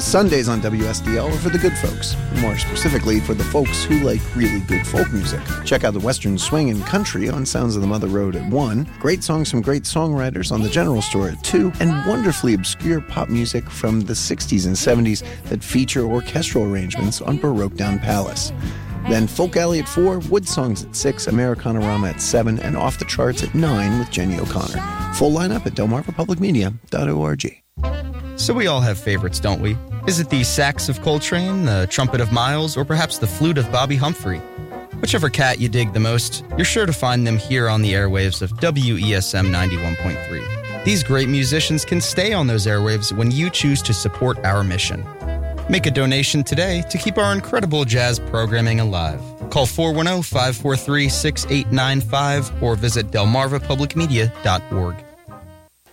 Sundays on WSDL are for the good folks, more specifically for the folks who like really good folk music. Check out the Western Swing and Country on Sounds of the Mother Road at 1, great songs from great songwriters on the General Store at 2, and wonderfully obscure pop music from the 60s and 70s that feature orchestral arrangements on Baroque Down Palace. Then Folk Alley at 4, Wood Songs at 6, Americana-Rama at 7, and Off the Charts at 9 with Jenny O'Connor. Full lineup at delmarvapublicmedia.org. So we all have favorites, don't we? Is it the sax of Coltrane, the trumpet of Miles, or perhaps the flute of Bobby Humphrey? Whichever cat you dig the most, you're sure to find them here on the airwaves of WESM 91.3. These great musicians can stay on those airwaves when you choose to support our mission. Make a donation today to keep our incredible jazz programming alive. Call 410-543-6895 or visit delmarvapublicmedia.org.